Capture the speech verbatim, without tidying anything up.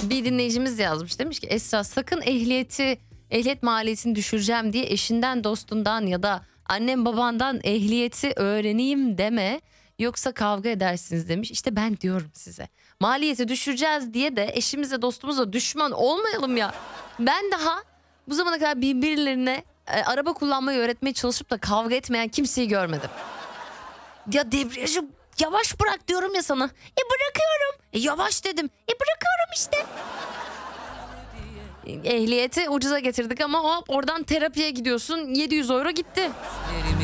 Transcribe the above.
Bir dinleyicimiz yazmış, demiş ki Esra sakın ehliyeti ehliyet maliyetini düşüreceğim diye eşinden dostundan ya da annem babandan ehliyeti öğreneyim deme, yoksa kavga edersiniz demiş. İşte ben diyorum size, maliyeti düşüreceğiz diye de eşimize dostumuza düşman olmayalım ya. Ben daha bu zamana kadar birbirlerine e, araba kullanmayı öğretmeye çalışıp da kavga etmeyen kimseyi görmedim. Ya debriyajı yavaş bırak diyorum ya sana. E bırakıyorum. E yavaş dedim. E bırakıyorum işte. Ehliyeti ucuza getirdik ama hop oradan terapiye gidiyorsun, yedi yüz euro gitti.